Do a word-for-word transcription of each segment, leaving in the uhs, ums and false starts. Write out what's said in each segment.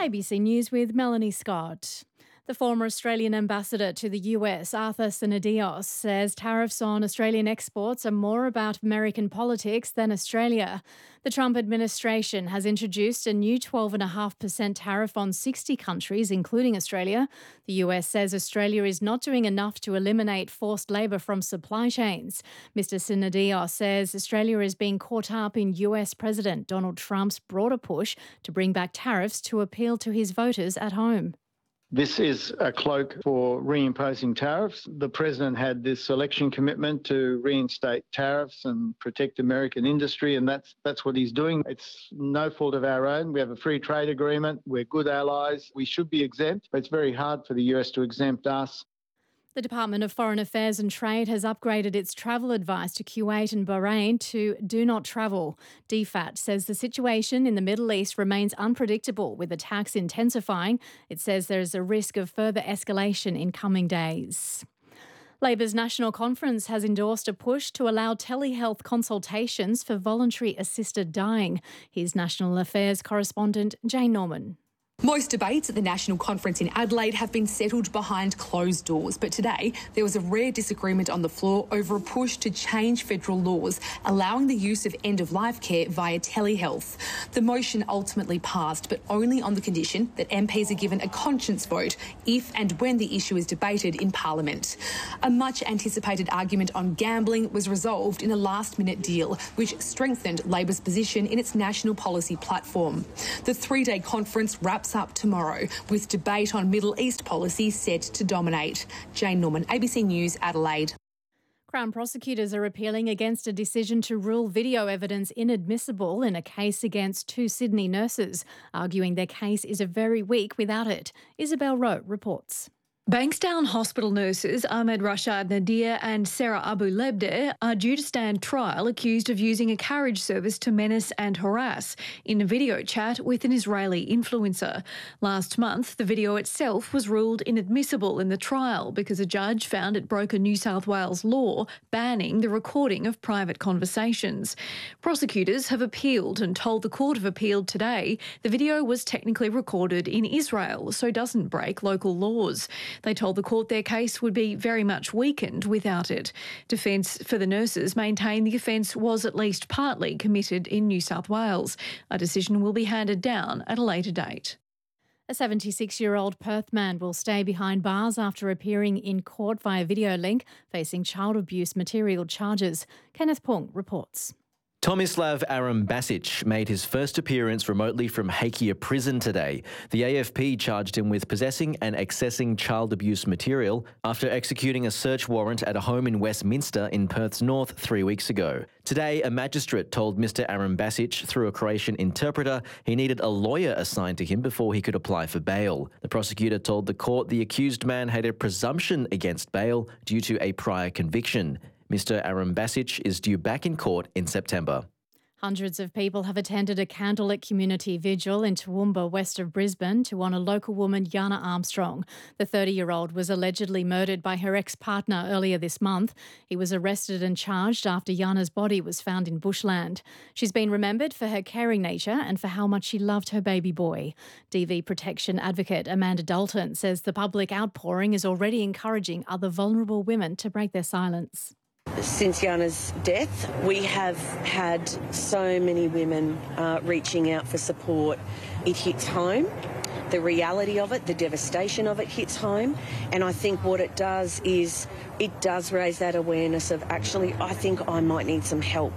A B C News with Melanie Scott. The former Australian ambassador to the U S, Arthur Sinodinos, says tariffs on Australian exports are more about American politics than Australia. The Trump administration has introduced a new twelve point five percent tariff on sixty countries, including Australia. The U S says Australia is not doing enough to eliminate forced labour from supply chains. Mister Sinodinos says Australia is being caught up in U S President Donald Trump's broader push to bring back tariffs to appeal to his voters at home. This is a cloak for reimposing tariffs. The President had this election commitment to reinstate tariffs and protect American industry, and that's that's what he's doing. It's no fault of our own. We have a free trade agreement. We're good allies. We should be exempt, but it's very hard for the U S to exempt us. The Department of Foreign Affairs and Trade has upgraded its travel advice to Kuwait and Bahrain to do not travel. D F A T says the situation in the Middle East remains unpredictable, with attacks intensifying. It says there is a risk of further escalation in coming days. Labor's National Conference has endorsed a push to allow telehealth consultations for voluntary assisted dying. Here's National Affairs correspondent Jane Norman. Most debates at the National Conference in Adelaide have been settled behind closed doors, but today there was a rare disagreement on the floor over a push to change federal laws allowing the use of end-of-life care via telehealth. The motion ultimately passed, but only on the condition that M Ps are given a conscience vote if and when the issue is debated in Parliament. A much-anticipated argument on gambling was resolved in a last-minute deal, which strengthened Labor's position in its national policy platform. The three-day conference wraps up tomorrow, with debate on Middle East policy set to dominate. Jane Norman, A B C News, Adelaide. Crown prosecutors are appealing against a decision to rule video evidence inadmissible in a case against two Sydney nurses, arguing their case is very weak without it. Isabel Rowe reports. Bankstown Hospital nurses Ahmed Rashad Nadir and Sarah Abu Lebdeh are due to stand trial accused of using a carriage service to menace and harass in a video chat with an Israeli influencer. Last month, the video itself was ruled inadmissible in the trial because a judge found it broke a New South Wales law banning the recording of private conversations. Prosecutors have appealed and told the Court of Appeal today the video was technically recorded in Israel, so doesn't break local laws. They told the court their case would be very much weakened without it. Defence for the nurses maintain the offence was at least partly committed in New South Wales. A decision will be handed down at a later date. A seventy-six-year-old Perth man will stay behind bars after appearing in court via video link, facing child abuse material charges. Kenneth Pung reports. Tomislav Arambasic made his first appearance remotely from Hakea prison today. The A F P charged him with possessing and accessing child abuse material after executing a search warrant at a home in Westminster in Perth's north three weeks ago. Today, a magistrate told Mister Arambasic through a Croatian interpreter he needed a lawyer assigned to him before he could apply for bail. The prosecutor told the court the accused man had a presumption against bail due to a prior conviction. Mister Arambasic is due back in court in September. Hundreds of people have attended a candlelit community vigil in Toowoomba, west of Brisbane, to honour local woman Yana Armstrong. The thirty-year-old was allegedly murdered by her ex-partner earlier this month. He was arrested and charged after Yana's body was found in bushland. She's been remembered for her caring nature and for how much she loved her baby boy. D V protection advocate Amanda Dalton says the public outpouring is already encouraging other vulnerable women to break their silence. Since Yana's death, we have had so many women uh, reaching out for support. It hits home. The reality of it, the devastation of it hits home. And I think what it does is it does raise that awareness of, actually, I think I might need some help.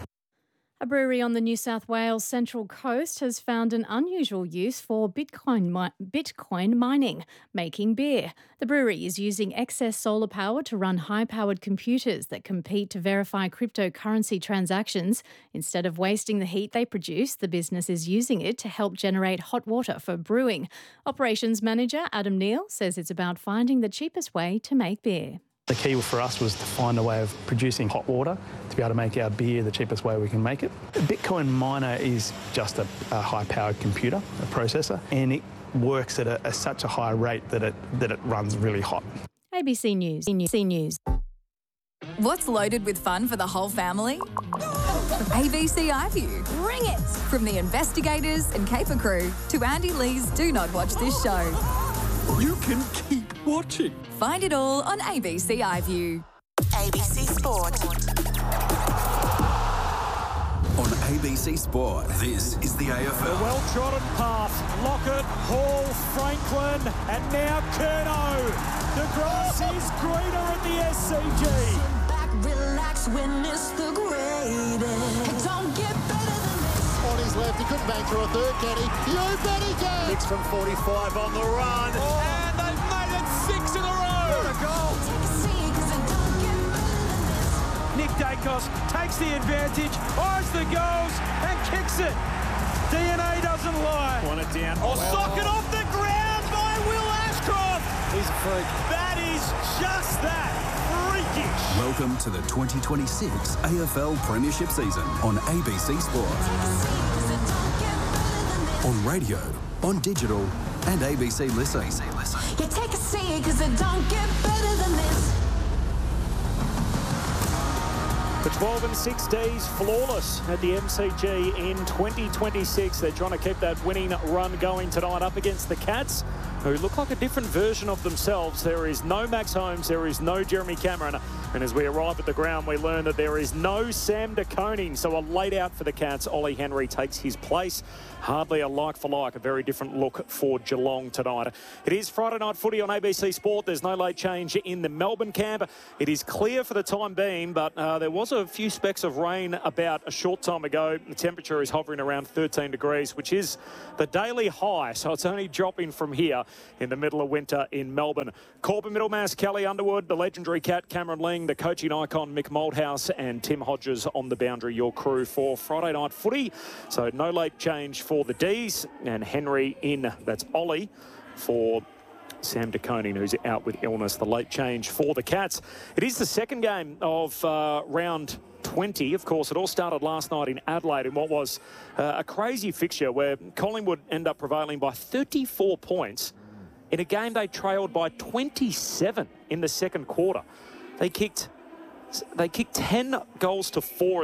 A brewery on the New South Wales Central Coast has found an unusual use for Bitcoin mi- Bitcoin mining, making beer. The brewery is using excess solar power to run high-powered computers that compete to verify cryptocurrency transactions. Instead of wasting the heat they produce, the business is using it to help generate hot water for brewing. Operations manager Adam Neal says it's about finding the cheapest way to make beer. The key for us was to find a way of producing hot water to be able to make our beer the cheapest way we can make it. A Bitcoin miner is just a, a high-powered computer, a processor, and it works at a, a, such a high rate that it that it runs really hot. A B C News. C News. What's loaded with fun for the whole family? A B C iView. Bring it! From the investigators and caper crew to Andy Lee's Do Not Watch This Show. You can keep watching. Find it all on A B C iView. A B C Sport. On A B C Sport, this is the A F L. The well-trodden path. Lockett, Hall, Franklin, and now Curnow. The grass is greener at the S C G. Sit back, relax, witness the greatest. Don't get better than this. On his left, he couldn't bang through a third, can he? You bet he can. Six from forty-five on the run. Oh. And they've made it six in a row. What a goal. Take a seat, 'cause it don't get better than this. Nick Dacos takes the advantage, eyes the goals, and kicks it. D N A doesn't lie. Want it down. Oh, wow. Sock it off the ground by Will Ashcroft. He's a freak. That is just that. Freakish. Welcome to the twenty twenty-six A F L Premiership season on A B C Sport. On radio, on digital, and A B C Listen. A B C Listen. You take a seat, 'cause it don't get better than this. The twelve and six Ds flawless at the M C G in twenty twenty-six. They're trying to keep that winning run going tonight up against the Cats, who look like a different version of themselves. There is no Max Holmes, there is no Jeremy Cameron, and as we arrive at the ground, we learn that there is no Sam De Koning. So a late out for the Cats. Ollie Henry takes his place. Hardly a like for like, a very different look for Geelong tonight. It is Friday night footy on A B C Sport. There's no late change in the Melbourne camp. It is clear for the time being, but uh, there was a few specks of rain about a short time ago. The temperature is hovering around thirteen degrees, which is the daily high, so it's only dropping from here in the middle of winter in Melbourne. Corbin Middlemass, Kelly Underwood, the legendary Cat Cameron Ling, the coaching icon Mick Moldhouse, and Tim Hodges on the boundary, your crew for Friday night footy. So no late change for the D's, and Henry in, that's Ollie, for Sam De Koning, who's out with illness. The late change for the Cats. It is the second game of uh, round twenty. Of course, it all started last night in Adelaide in what was uh, a crazy fixture where Collingwood end up prevailing by thirty-four points in a game they trailed by twenty-seven in the second quarter. They kicked, they kicked ten goals to four